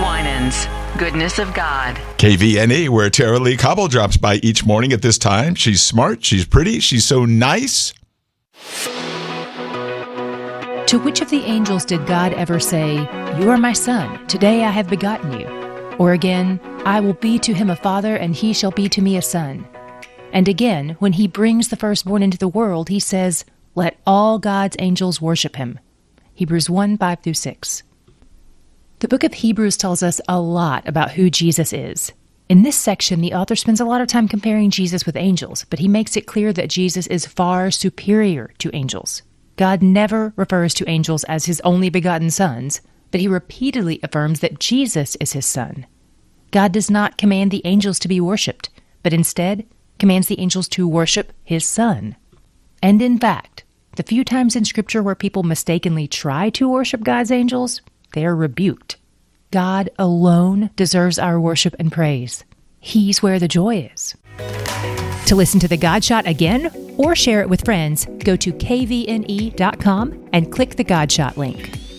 Winans, Goodness of God. KVNE, where Tara Lee Cobble drops by each morning at this time. She's smart, she's pretty, she's so nice. To which of the angels did God ever say, "You are my son, today I have begotten you"? Or again, "I will be to him a father, and he shall be to me a son"? And again, when he brings the firstborn into the world, he says, "Let all God's angels worship him." Hebrews 1, 5-6. The book of Hebrews tells us a lot about who Jesus is. In this section, the author spends a lot of time comparing Jesus with angels, but he makes it clear that Jesus is far superior to angels. God never refers to angels as his only begotten sons, but he repeatedly affirms that Jesus is his son. God does not command the angels to be worshipped, but instead commands the angels to worship his son. And in fact, the few times in Scripture where people mistakenly try to worship God's angels, they are rebuked. God alone deserves our worship and praise. He's where the joy is. To listen to the God Shot again or share it with friends, go to kvne.com and click the God Shot link.